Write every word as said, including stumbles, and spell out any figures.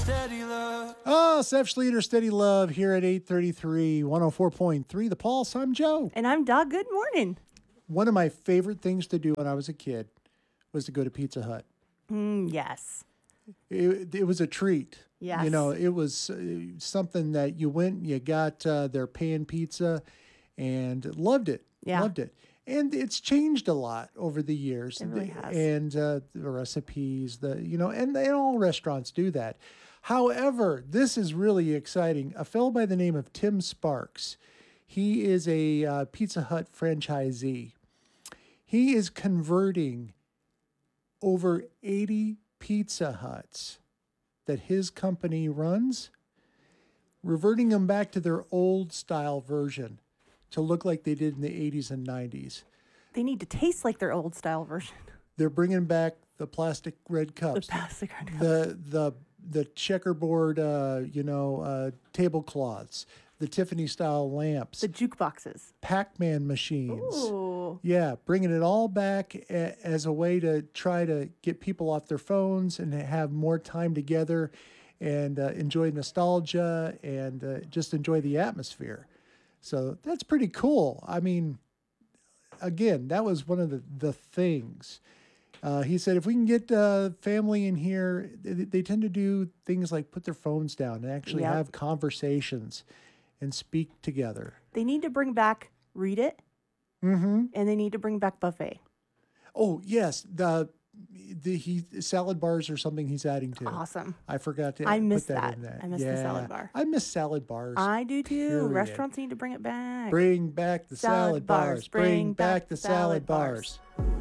steady love. Oh, Seth Schleter, Steady Love here at eight thirty-three, one oh four point three The Pulse. I'm Joe. And I'm Doug. Good morning. One of my favorite things to do when I was a kid was to go to Pizza Hut. Mm, yes. It, it was a treat. Yes. You know, it was uh, something that you went, you got uh, their pan pizza and loved it. Yeah. Loved it. And it's changed a lot over the years. It really has. And uh, the recipes, the you know, and, and all restaurants do that. However, this is really exciting. A fellow by the name of Tim Sparks, he is a uh, Pizza Hut franchisee. He is converting over eighty Pizza Huts that his company runs, reverting them back to their old style version to look like they did in the eighties and nineties. They need to taste like their old style version. They're bringing back the plastic red The cups, plastic red cups. the the the checkerboard, uh, you know, uh, tablecloths, the Tiffany style lamps, The jukeboxes. Pac-Man machines. Ooh. Yeah, bringing it all back a, as a way to try to get people off their phones and have more time together and uh, enjoy nostalgia and uh, just enjoy the atmosphere. So that's pretty cool. I mean, again, that was one of the, the things. Uh, he said, if we can get uh, family in here, they, they tend to do things like put their phones down and actually Yep. have conversations and speak together. They need to bring back Read It. Mm-hmm. And they need to bring back Buffet. Oh, yes. The the he salad bars or something he's adding to. Awesome. I forgot to I put miss that, that. in there. I miss the yeah. salad bar. I miss salad bars. I do too. Period. Restaurants need to bring it back. Bring back the salad, Salad bars. bars. Bring back the salad bars. bars.